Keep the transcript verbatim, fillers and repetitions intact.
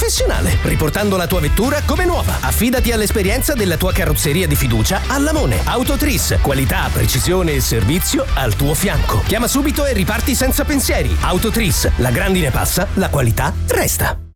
professionale, riportando la tua vettura come nuova. Affidati all'esperienza della tua carrozzeria di fiducia Allamone. Autotris, qualità, precisione e servizio al tuo fianco. Chiama subito e riparti senza pensieri. Autotris, la grandine passa, la qualità resta.